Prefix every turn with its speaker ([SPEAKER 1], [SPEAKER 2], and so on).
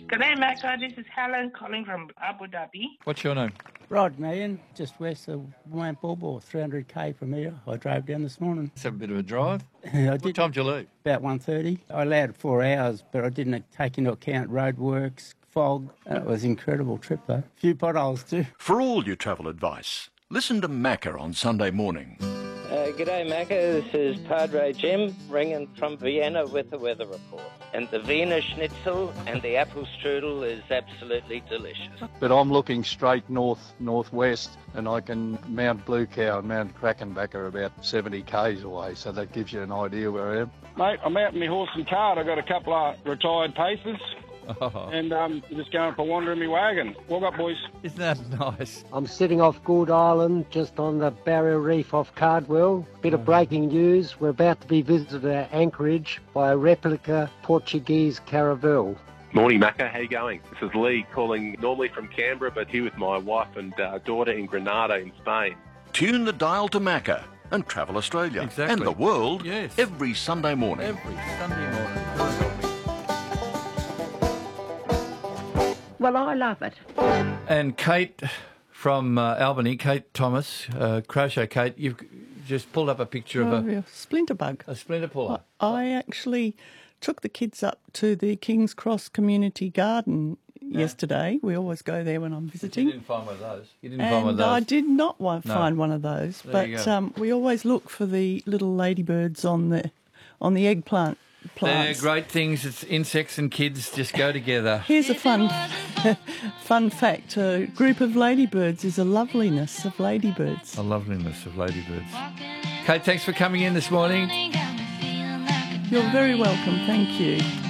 [SPEAKER 1] G'day, Macca. This is Helen calling from Abu Dhabi.
[SPEAKER 2] What's your name?
[SPEAKER 3] Rod Meehan, just west of Wampobo, 300k from here. I drove down this morning.
[SPEAKER 2] Let's have a bit of a drive.
[SPEAKER 3] What
[SPEAKER 2] time did you leave?
[SPEAKER 3] About 1:30. I allowed 4 hours, but I didn't take into account roadworks, fog. It was an incredible trip, though. A few potholes, too.
[SPEAKER 4] For all your travel advice, listen to Macca on Sunday morning.
[SPEAKER 5] G'day, Macca. This is Padre Jim ringing from Vienna with the weather report. And the Wiener Schnitzel and the apple strudel is absolutely delicious.
[SPEAKER 6] But I'm looking straight northwest, and I can Mount Blue Cow and Mount Krakenback are about 70 k's away, so that gives you an idea where I am.
[SPEAKER 7] Mate, I'm out in my horse and cart. I've got a couple of retired pacers. And just going for a wander in my wagon. Walk up, boys.
[SPEAKER 2] Isn't that nice?
[SPEAKER 8] I'm sitting off Gould Island, just on the barrier reef off Cardwell. Bit of breaking news. We're about to be visited at Anchorage by a replica Portuguese caravel.
[SPEAKER 9] Morning, Macca. How you going? This is Lee calling normally from Canberra, but here with my wife and daughter in Granada in Spain.
[SPEAKER 4] Tune the dial to Macca and Travel Australia
[SPEAKER 2] Exactly.
[SPEAKER 4] and the world
[SPEAKER 2] Yes.
[SPEAKER 4] every Sunday morning.
[SPEAKER 2] Every Sunday morning.
[SPEAKER 10] Well, I love it.
[SPEAKER 2] And Kate from Albany, Kate Thomas, Crochet Kate, you've just pulled up a picture of
[SPEAKER 11] a splinter bug.
[SPEAKER 2] A splinter puller.
[SPEAKER 11] I actually took the kids up to the King's Cross Community Garden yesterday. We always go there when I'm visiting.
[SPEAKER 2] You didn't find one of those. You didn't find one of those.
[SPEAKER 11] I did not find one of those.
[SPEAKER 2] There you go.
[SPEAKER 11] But we always look for the little ladybirds on the eggplant plants.
[SPEAKER 2] They're great things. It's insects and kids just go together.
[SPEAKER 11] Here's a fun fact. A group of ladybirds is a loveliness of ladybirds.
[SPEAKER 2] A loveliness of ladybirds. Kate, thanks for coming in this morning.
[SPEAKER 11] You're very welcome. Thank you.